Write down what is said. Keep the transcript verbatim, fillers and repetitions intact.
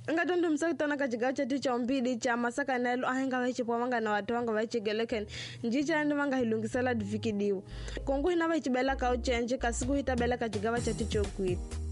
ngatondu msakutana kachigawo chetu cha umbidi cha Masaka nalo ahenga vaichipwa manga na watu wanga vaichigeleken njicha ndi manga hilungisala divikidiwa kongo hina vaichibela kauchenje kasiku hitabela kachigawo chetu chokwiti.